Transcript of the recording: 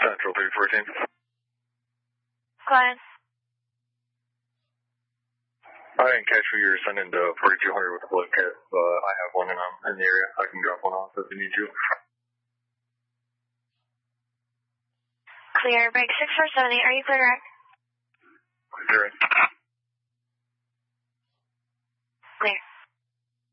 Central 314. Go ahead. I didn't catch who you're sending to 4200 with the blood kit, but I have one in the area. I can drop one off if you need to. Clear, break 6478. Are you clear, Rick? Clear.